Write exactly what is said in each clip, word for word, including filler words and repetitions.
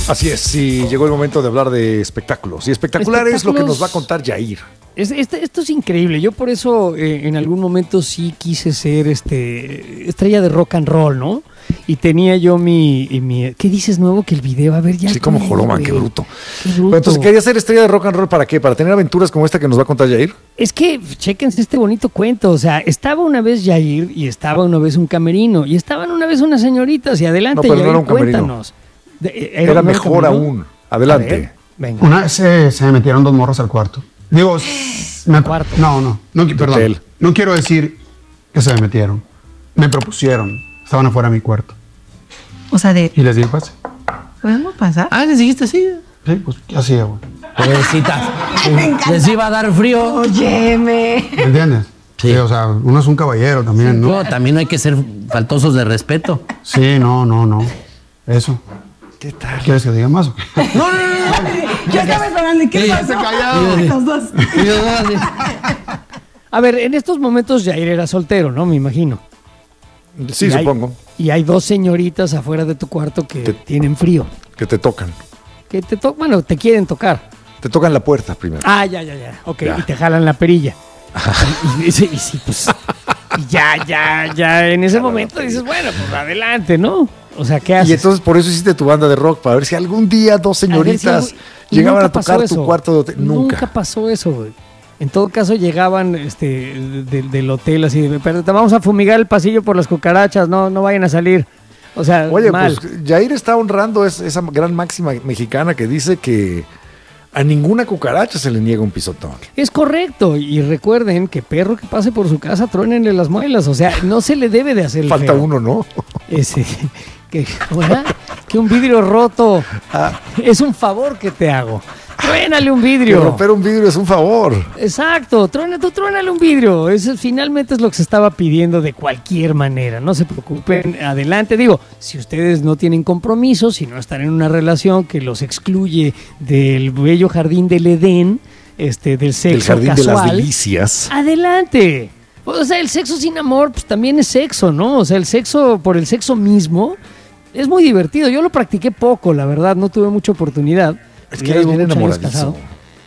Así es, y llegó el momento de hablar de espectáculos. Y espectacular es lo que nos va a contar Yair. Es, este, esto es increíble. Yo por eso eh, en algún momento sí quise ser este estrella de rock and roll, ¿no? Y tenía yo mi... mi ¿qué dices nuevo? Que el video, a ver, ya... Sí, como joroban, qué bruto. Qué bruto. Pero entonces, ¿quería ser estrella de rock and roll para qué? ¿Para tener aventuras como esta que nos va a contar Yair? Es que, chéquense este bonito cuento. O sea, estaba una vez Yair y estaba una vez un camerino. Y estaban una vez unas señoritas. Y adelante, no, pero Yair, no era un camerino. Cuéntanos. De, era era mejor camerino? aún. Adelante. Ver, venga. Una vez se, se me metieron dos morros al cuarto. Digo, me, cuarto. No, no, no, perdón. Hotel. No quiero decir que se me metieron. Me propusieron. Estaban afuera de mi cuarto. O sea, de... Y les dije, pase. ¿Podemos pasar? Ah, ¿les dijiste así? Sí, pues, ¿qué hacía, güey? Pobrecita. Les iba a dar frío. Óyeme. ¿Me entiendes? Sí. Sí, o sea, uno es un caballero también, sí, ¿no? No, también no hay que ser faltosos de respeto. Sí, no, no, no. Eso. ¿Qué tal? ¿Quieres que diga más o qué? No, no, no, no. Yo estaba esperando. ¿Qué pasó? Se callaron. Los dos. A ver, en estos momentos Yair era soltero, ¿no? Me imagino. Sí, y supongo. Hay, y hay dos señoritas afuera de tu cuarto que te, tienen frío. Que te tocan. Que te to bueno, te quieren tocar. Te tocan la puerta primero. Ah, ya, ya, ya. Ok, ya. Y te jalan la perilla. y, y, y, y sí, pues... Y ya, ya, ya, en ese momento dices, bueno, pues adelante, ¿no? O sea, ¿qué haces? Y entonces por eso hiciste tu banda de rock, para ver si algún día dos señoritas si algo... llegaban a tocar tu cuarto de hotel. Nunca. Nunca pasó eso, güey. En todo caso llegaban este, de, del hotel así, de, pero te vamos a fumigar el pasillo por las cucarachas, no, no vayan a salir. O sea, oye, mal. Pues Yair está honrando es, esa gran máxima mexicana que dice que a ninguna cucaracha se le niega un pisotón. Es correcto, y recuerden que perro que pase por su casa, truénenle las muelas, o sea, no se le debe de hacer el Falta feo. uno, ¿no? Ese, que, que un vidrio roto ah. es un favor que te hago. Truénale un vidrio. Que romper un vidrio es un favor. Exacto, truénale, tú truénale un vidrio. Eso finalmente es lo que se estaba pidiendo de cualquier manera. No se preocupen, adelante. Digo, si ustedes no tienen compromiso, si no están en una relación que los excluye del bello jardín del Edén, este, del sexo del jardín casual, de las delicias. Adelante. O sea, el sexo sin amor, pues también es sexo, ¿no? O sea, el sexo por el sexo mismo es muy divertido. Yo lo practiqué poco, la verdad, no tuve mucha oportunidad. Es que eres bien enamoradizo.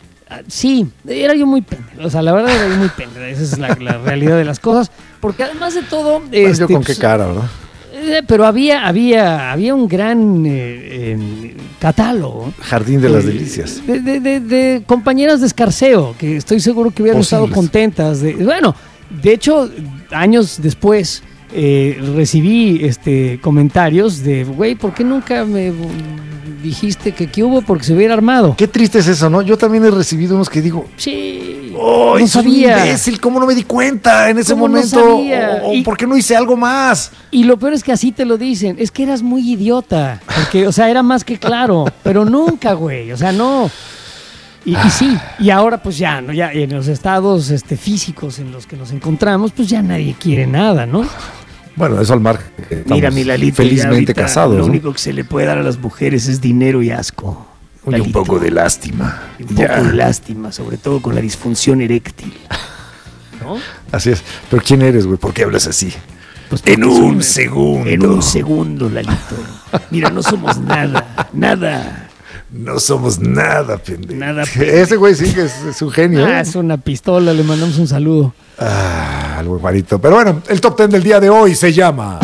Sí, era yo muy pendejo. O sea, la verdad era yo muy pendejo. Esa es la, la realidad de las cosas. Porque además de todo... Pues este, yo con pues, qué cara, ¿verdad? Eh, pero había, había, había un gran eh, eh, catálogo. Jardín de las eh, delicias. De, de, de, de compañeras de escarceo, que estoy seguro que hubieran Posibles. estado contentas. De, bueno, de hecho, años después... Eh, recibí este comentarios de, güey, ¿por qué nunca me dijiste que qué hubo? Porque se hubiera armado. Qué triste es eso, ¿no? Yo también he recibido unos que digo, sí, oh, no sabía. Imbécil, ¿cómo no me di cuenta en ese momento? No sabía? O, o, ¿por qué no hice algo más? Y lo peor es que así te lo dicen, es que eras muy idiota, porque, o sea, era más que claro, pero nunca, güey, o sea, no. Y, y sí, y ahora pues ya, ¿no? Ya en los estados este, físicos en los que nos encontramos, pues ya nadie quiere nada, ¿no? Bueno, eso al mar. Mira, mi Lalito, felizmente casados. Lo ¿no? único que se le puede dar a las mujeres es dinero y asco. Y un poco de lástima. Y un ya. poco de lástima, sobre todo con la disfunción eréctil. ¿No? Así es. Pero ¿quién eres, güey? ¿Por qué hablas así? Pues en un somos, segundo. En un segundo, Lalito. Mira, no somos nada, nada. No somos nada, pendejo. Nada, pendejo. Ese güey sí que es, es un genio. Ah, es una pistola, le mandamos un saludo. Ah, algo igualito. Pero bueno, el top ten del día de hoy se llama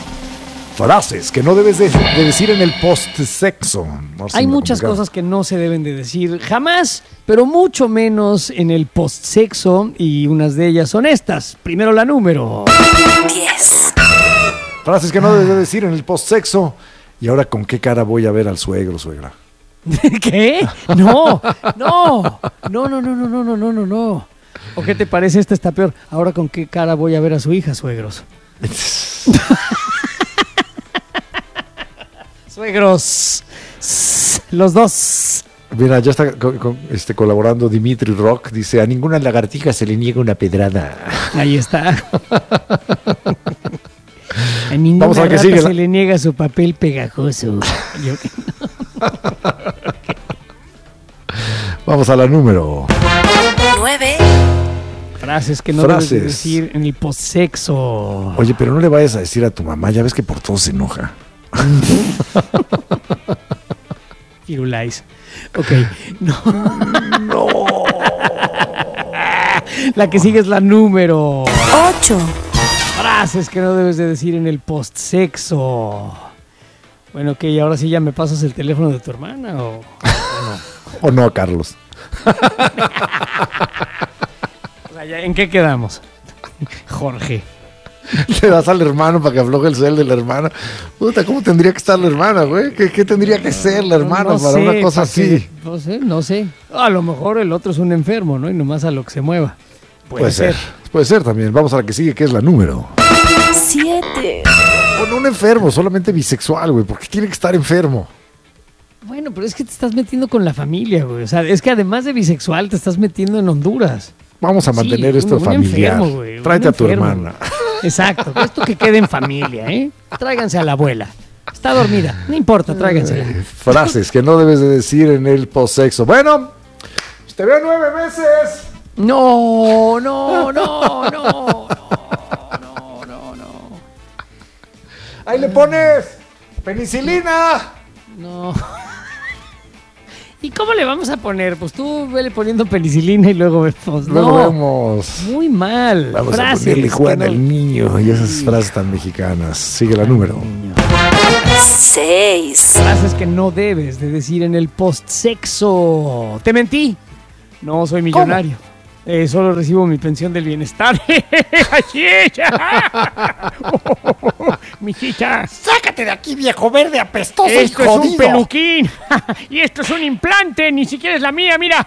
frases que no debes de, de decir en el post-sexo. No Hay muchas complicado. cosas que no se deben de decir jamás, pero mucho menos en el post-sexo, y unas de ellas son estas. Primero la número diez. Frases que no debes de decir en el post-sexo. ¿Y ahora con qué cara voy a ver al suegro, suegra? ¿Qué? No, no, no, no, no, no, no, no, no, no, no. ¿O qué te parece? Esta está peor. ¿Ahora con qué cara voy a ver a su hija, suegros? Suegros, los dos. Mira, ya está con, con, este, colaborando Dimitri Rock. Dice, a ninguna lagartija se le niega una pedrada. Ahí está. A ninguna Vamos a ver rata que sigue se la... le niega su papel pegajoso. Yo... Vamos a la número nueve. Frases que no Frases. debes decir en el postsexo. Oye, pero no le vayas a decir a tu mamá, ya ves que por todo se enoja. Firulais. Ok. No. No. La que sigue es la número ocho. Frases que no debes de decir en el post-sexo. Bueno, ok, ahora sí ya me pasas el teléfono de tu hermana o, o no. O no, Carlos. O sea, ya, ¿en qué quedamos? Jorge. Le das al hermano para que afloje el cel de la hermana. Puta, ¿cómo tendría que estar la hermana, güey? ¿Qué, qué tendría que ser la hermana No para sé, una cosa para así? que- no sé, no sé. A lo mejor el otro es un enfermo, ¿no? Y nomás a lo que se mueva. Puede, Puede ser. Puede ser también. Vamos a la que sigue, que es la número. siete. O no un enfermo, solamente bisexual, güey. ¿Por qué tiene que estar enfermo? Bueno, pero es que te estás metiendo con la familia, güey. O sea, es que además de bisexual te estás metiendo en Honduras. Vamos a mantener Sí, esto un- un familiar. enfermo, güey, un Tráete a tu enfermo, hermana. güey. Exacto. Esto que quede en familia, ¿eh? Tráiganse a la abuela. Está dormida. No importa, tráigansela. Eh, Frases que no debes de decir en el postsexo. Bueno, pues te veo nueve meses. No, no, no, no, no, no, no, no. Ahí le pones penicilina. No. ¿Y cómo le vamos a poner? Pues tú vele poniendo penicilina y luego vemos. Luego No. vemos. Muy mal. Vamos Frases a ponerle que Juan no- el niño y esas frases tan mexicanas. Sigue la número. seis. Frases que no debes de decir en el post-sexo. Te mentí. No soy millonario. Eh, solo recibo mi pensión del bienestar. ¡Así es! Mijita. ¡Sácate de aquí, viejo verde apestoso Esto es un peluquín. Y esto es un implante. Ni siquiera es la mía, mira.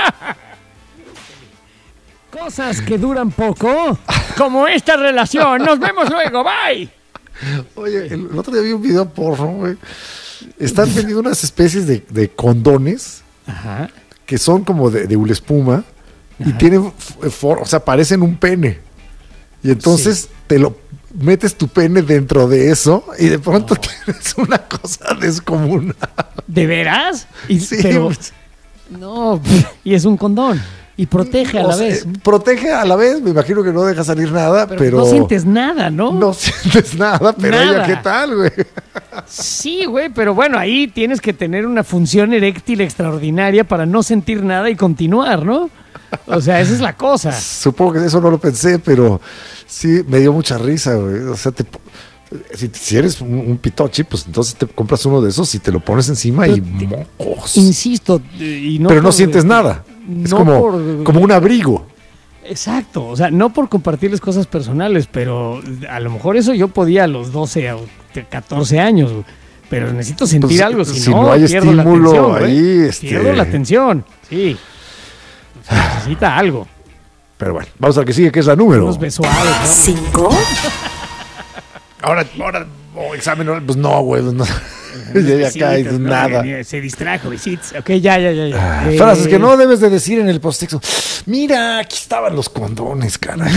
Cosas que duran poco. Como esta relación. Nos vemos luego. Bye. Oye, el, el otro día vi un video porno, güey. Están vendiendo unas especies de, de condones Ajá. que son como de, de hula espuma y tienen, f- for- o sea, parecen un pene. Y entonces te lo metes tu pene dentro de eso y de pronto tienes una cosa descomunal. ¿De veras? Y, Sí, pero- pues. no, y es un condón. Y protege a O la sea, vez. eh, protege a la vez, me imagino que no deja salir nada, pero, Pero, no sientes nada, ¿no? no sientes nada, pero Nada. ella, ¿qué tal, güey? Sí, güey, pero bueno, ahí tienes que tener una función eréctil extraordinaria para no sentir nada y continuar, ¿no? O sea, esa es la cosa. Supongo que eso no lo pensé, pero sí me dio mucha risa, güey. O sea, te, si, si eres un, un pitochi, pues entonces te compras uno de esos y te lo pones encima y Pero mocos. Insisto, y no pero no por- sientes nada. Es no como, por- como un abrigo. Exacto, o sea, no por compartirles cosas personales, pero a lo mejor eso yo podía a los doce o catorce años, güey. Pero necesito sentir Pues, algo, si, si no, no hay pierdo la estímulo atención, güey. ahí, este- Pierdo la atención, sí. O sea, necesita algo. Pero bueno, vamos a la que sigue, que es la número. Unos besos suaves, ¿no? cinco. Ahora, ahora, oh, examen oral, pues no, güey. Pues no. Ya, ya cae, Besitos, ¿no? nada. Se distrajo, besitos. Ok, ya, ya, ya. ya. Ah, Eh, frases que no debes de decir en el postsexo. Mira, aquí estaban los condones, caray.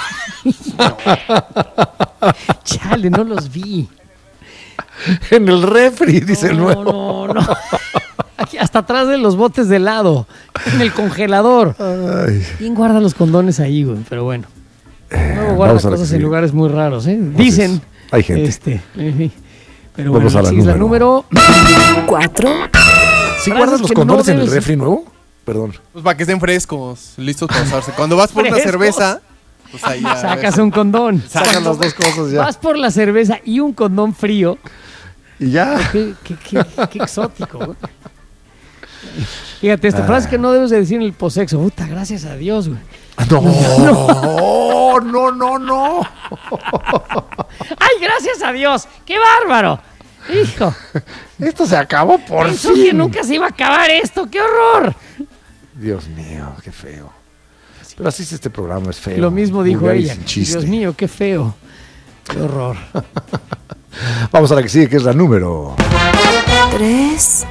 Chale, no los vi. En el refri, dice el No, nuevo. no, no. Aquí, hasta atrás de los botes de helado. En el congelador. Ay, ¿Quién guarda los condones ahí, güey? Pero bueno. Luego guarda vamos a la que cosas en sigue. lugares muy raros, ¿eh? Dicen. hay gente. Este, eh, pero Vamos bueno, a la sí, es la número. número. cuatro. ¿Sí frases guardas los que no condones en el debes- refri nuevo? Perdón. Pues para que estén frescos, listos para usarse. Cuando vas por una Frescos. cerveza, pues ahí ya Sacas ves. un condón. Sacan las dos cosas ya. Vas por la cerveza y un condón frío. Y ya. Qué, qué, qué- qué exótico, güey. Fíjate, esta Ah. frase que no debes de decir en el posexo. Puta, gracias a Dios, güey. No, no, no, no. ¡Ay, gracias a Dios! ¡Qué bárbaro! ¡Hijo! Esto se acabó por Pensó que fin. nunca se iba a acabar esto. ¡Qué horror! Dios mío, qué feo. Pero así es este programa, es feo. Lo mismo dijo Vulgar y ella. sin chiste. Dios mío, qué feo. ¡Qué horror! Vamos a la que sigue, que es la número. Tres.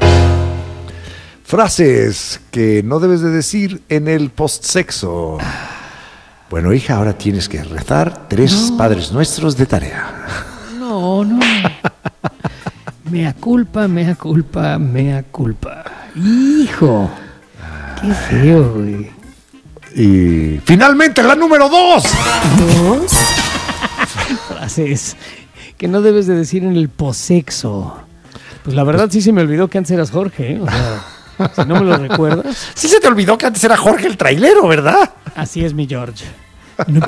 Frases que no debes de decir en el postsexo. Bueno, hija, ahora tienes que rezar tres Padres Nuestros de tarea. No, no. Mea culpa, mea culpa, mea culpa. ¡Hijo! ¡Qué feo, güey! Y finalmente la número dos. Dos. Frases que no debes de decir en el posexo. Pues la verdad sí se me olvidó que antes eras Jorge, ¿eh? O sea, si no me lo recuerdas. Sí se te olvidó que antes era Jorge el trailero, ¿verdad? Así es mi George. No-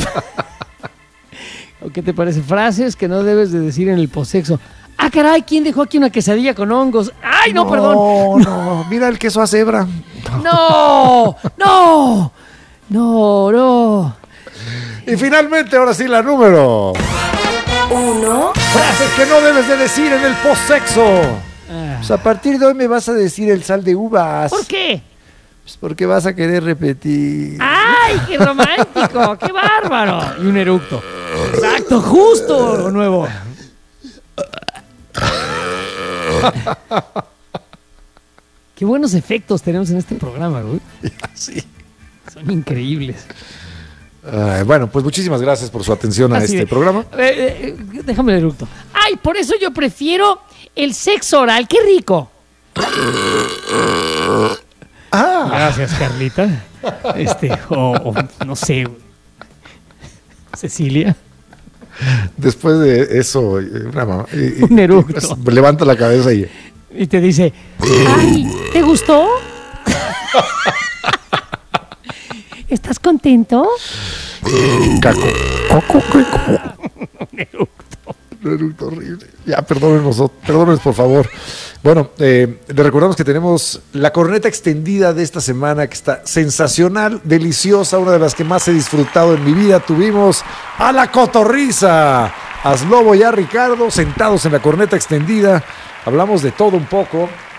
¿O qué te parece? Frases que no debes de decir en el posexo. Ah, caray, ¿quién dejó aquí una quesadilla con hongos? Ay, no, perdón. No, no, mira el queso a cebra. No, no, no, no. Y finalmente, ahora sí, la número. Uno, Frases que no debes de decir en el postsexo. Ah, Pues a partir de hoy me vas a decir el sal de uvas. ¿por qué? Pues porque vas a querer repetir. ¡Ay, qué romántico! ¡Qué bárbaro! Y un eructo. Exacto, justo, nuevo. Qué buenos efectos tenemos en este programa, güey. Sí. Son increíbles. Ay, bueno, pues muchísimas gracias por su atención a Así este de- programa. Eh, eh, déjame el eructo. ¡Ay, por eso yo prefiero el sexo oral! ¡Qué rico! Ah, Gracias, Carlita. Este, o, o no sé, Cecilia. después de eso, eh, una mamá. y- y- Un eructo. pues, levanta la cabeza y. Y te dice, ¡ay, ¿te gustó? ¿Estás contento? Caco. Coco, coco. Un eructo horrible. Ya, perdónenos, perdónenos, por favor. Bueno, eh, le recordamos que tenemos la corneta extendida de esta semana, que está sensacional, deliciosa, una de las que más he disfrutado en mi vida. Tuvimos a la Cotorriza, a Slobo y a Ricardo sentados en la corneta extendida. Hablamos de todo un poco.